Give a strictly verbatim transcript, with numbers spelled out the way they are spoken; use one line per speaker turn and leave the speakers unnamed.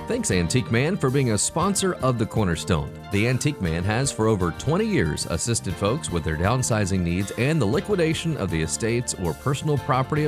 Thanks, Antique Man, for being a sponsor of the Cornerstone. The Antique Man has for over twenty years assisted folks with their downsizing needs and the liquidation of the estates or personal property